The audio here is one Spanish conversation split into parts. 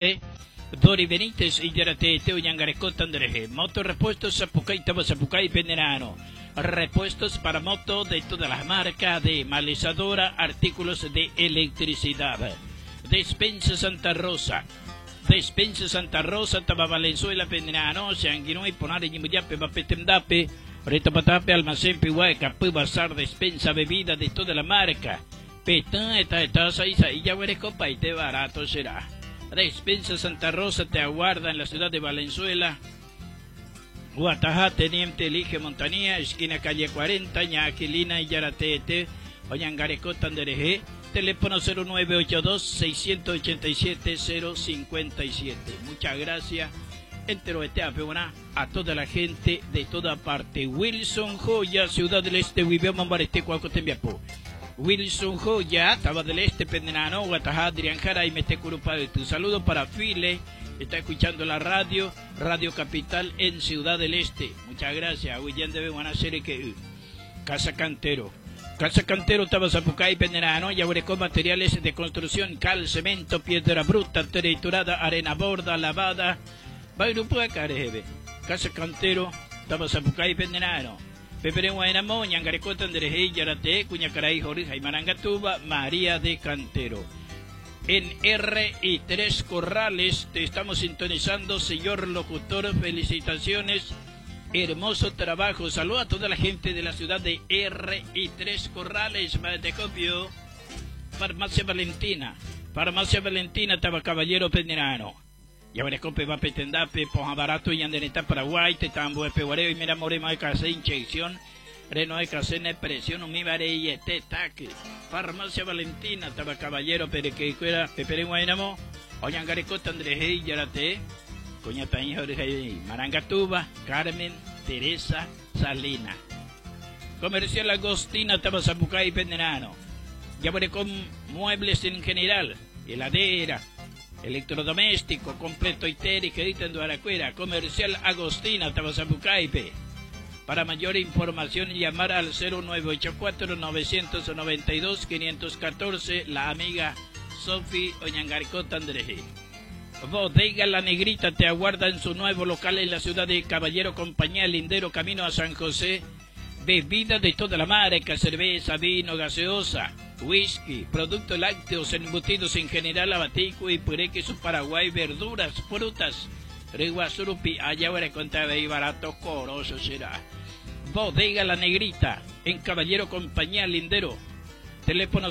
Yarate, Dori Benítez y Yarate, Teo Yangarecota Andreje, Motorrepuestos Zapucay, Tabazapucay, Venerano, repuestos para moto de todas las marcas, de malizadora, artículos de electricidad. Despensa Santa Rosa, Taba Valenzuela, Venerano, Sanguino y Ponare y Muyape, Bapetemdape, Reta Patape, Almacén Pihuaca, Bazar, despensa, bebida de toda la marca. Petán, taza y ya copa y te barato será. Despensa Santa Rosa te aguarda en la ciudad de Valenzuela. Guatajá, Teniente Elige Montanía, esquina calle 40, Ñaquilina y Yaratete, Oñangarecota Andereje, teléfono 0982-687-057. Muchas gracias. Entero a toda la gente de toda parte. Wilson Joya, Ciudad del Este, Vivió Mambarete, Cuacotembiapo. Wilson Joya, Taba del Este, Pendenano, Guatajá, Adrián Jara y Metecurupa. Tu saludo para File, está escuchando la radio, Radio Capital en Ciudad del Este. Muchas gracias. William debe buena serie que Casa Cantero, Tabazapucay, Pendenano, Yaburecó, materiales de construcción, cal, cemento, piedra bruta, triturada, arena borda, lavada. Bairupua Carebe, Casa Cantero, Tabazapucay, Pendenano. Pepere Guaynamo, Ñangarecota, Andereje, Yarate, Cuñacaray, Jorija y Marangatuba, María de Cantero. En R3 Corrales te estamos sintonizando, señor locutor, felicitaciones, hermoso trabajo. Saluda a toda la gente de la ciudad de R3 Corrales, te copio. Farmacia Valentina, Taba Caballero Pendenano. Ya veré con Pepa Petendape, Poja Barato y Andeneta Paraguay, Tetambo de Peguareo y Mira Morema de Casa Inyección, Reno de Casena Presión, Umibare y Taque, Farmacia Valentina, Taba Caballero, Perequecuera, Pepere Guaynamo, Oñangarecota, Andrejé, Yarate, Coñatañi, Jorge, Marangatuba, Carmen, Teresa, Salina. Comercial Agostina, Tabazapucay, Pendenano. Ya veré con muebles en general, heladera, electrodoméstico, completo y crédito en Duaracuera. Comercial Agostina, Tabazapucaipe. Para mayor información, llamar al 0984-992-514, la amiga Sofi Oñangarecota Andreje. Bodega La Negrita te aguarda en su nuevo local en la ciudad de Caballero, Compañía Lindero, camino a San José. Bebida de toda la marca, cerveza, vino, gaseosa, whisky, productos lácteos, embutidos en general, abatico y puré, queso Paraguay, verduras, frutas, reguasurupi, allá ahora contaba y barato, coroso será. Bodega La Negrita, en Caballero, Compañía Lindero, teléfono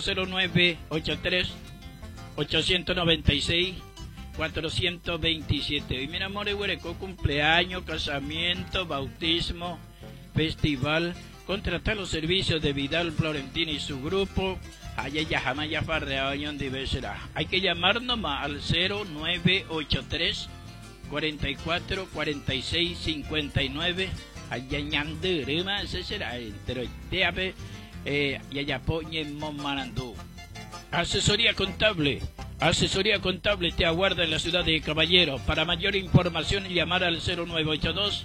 0983-896-427. Y mira, more huereco, cumpleaños, casamiento, bautismo, festival. Contratar los servicios de Vidal Florentina y su grupo. Allá ya jamás ya farreaño de será. Hay que llamar nomás al 0983 44 46 59. Allá ñanderema ese será. Pero teape y allá poñen Marandú. Asesoría contable te aguarda en la ciudad de Caballero. Para mayor información llamar al 0982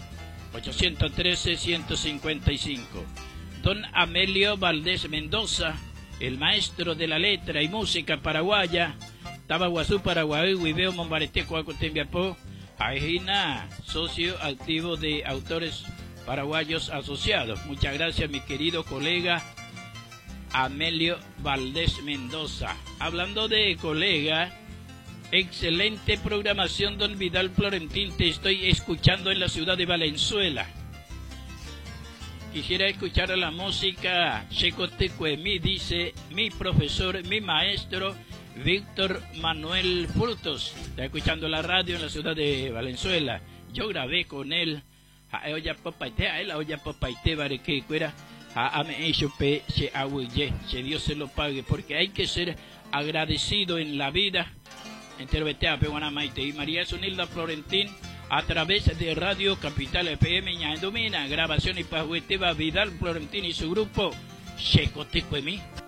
813-155. Don Amelio Valdés Mendoza, el maestro de la letra y música paraguaya, Tabaguazú, Paraguay, Huiveo, Mombarete, Coacotembiapó, Ajina, socio activo de Autores Paraguayos Asociados. Muchas gracias, mi querido colega Amelio Valdés Mendoza. Hablando de colega, excelente programación, don Vidal Florentín, te estoy escuchando en la ciudad de Valenzuela. Quisiera escuchar la música Checotecuemí, dice mi profesor, mi maestro, Víctor Manuel Frutos. Está escuchando la radio en la ciudad de Valenzuela. Yo grabé con él. Dios se lo pague, porque hay que ser agradecido en la vida. Entervetea Peguanamaite y María Sunilda Florentín a través de Radio Capital FM Ñandomina, grabación y pajueteva Vidal Florentín y su grupo Checotecuemí.